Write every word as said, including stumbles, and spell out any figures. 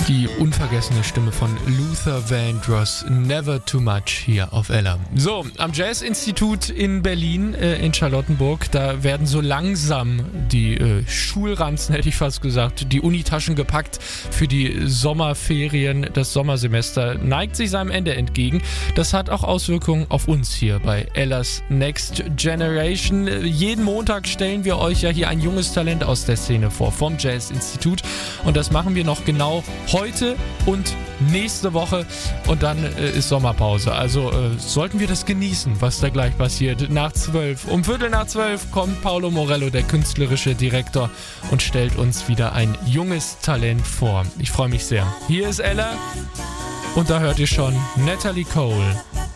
Die unvergessene Stimme von Luther Vandross, Never Too Much hier auf Ella. So, am Jazz-Institut in Berlin, äh, in Charlottenburg, da werden so langsam die äh, Schulranzen, hätte ich fast gesagt, die Unitaschen gepackt für die Sommerferien. Das Sommersemester neigt sich seinem Ende entgegen. Das hat auch Auswirkungen auf uns hier bei Ellas Next Generation. Jeden Montag stellen wir euch ja hier ein junges Talent aus der Szene vor, vom Jazz-Institut. Und das machen wir noch genau heute und nächste Woche und dann äh, ist Sommerpause. Also äh, sollten wir das genießen, was da gleich passiert. Nach zwölf, um Viertel nach zwölf kommt Paolo Morello, der künstlerische Direktor, und stellt uns wieder ein junges Talent vor. Ich freue mich sehr. Hier ist Ella und da hört ihr schon Natalie Cole.